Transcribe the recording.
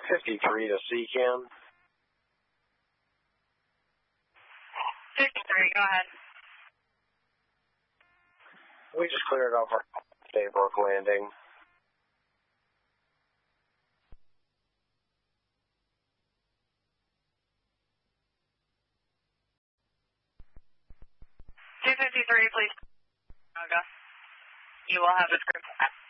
253 to CCAM. 53, go ahead. We just cleared off our Daybrook landing. Please. You will have a script.